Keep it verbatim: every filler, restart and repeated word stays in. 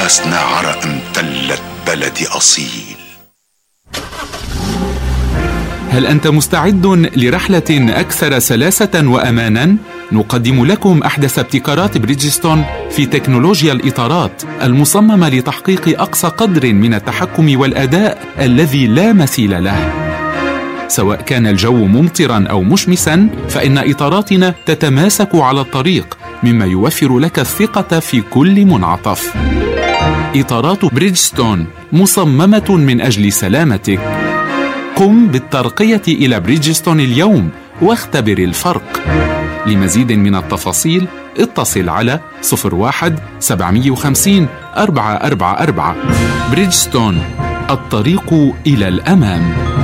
غسنا عرق امتلت بلدي أصيل. هل أنت مستعد لرحلة أكثر سلاسة وأمانا؟ نقدم لكم أحدث ابتكارات بريدجستون في تكنولوجيا الإطارات المصممة لتحقيق أقصى قدر من التحكم والأداء الذي لا مثيل له. سواء كان الجو ممطرا أو مشمسا، فإن إطاراتنا تتماسك على الطريق، مما يوفر لك الثقة في كل منعطف. إطارات بريدجستون مصممة من أجل سلامتك. قم بالترقية إلى بريدجستون اليوم واختبر الفرق. لمزيد من التفاصيل اتصل على صفر واحد سبعمية وخمسين أربعة أربعة أربعة. بريدجستون، الطريق إلى الأمام.